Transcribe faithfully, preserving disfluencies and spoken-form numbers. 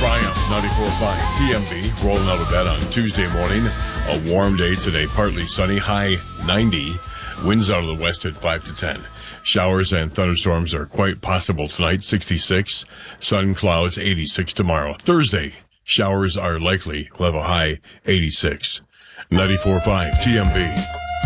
Triumph ninety-four point five T M B rolling out of bed on Tuesday morning. A warm day today, partly sunny, high ninety. Winds out of the west at five to ten. Showers and thunderstorms are quite possible tonight, sixty-six. Sun, clouds, eighty-six tomorrow. Thursday, showers are likely. We'll have a high eighty-six. ninety-four point five T M B.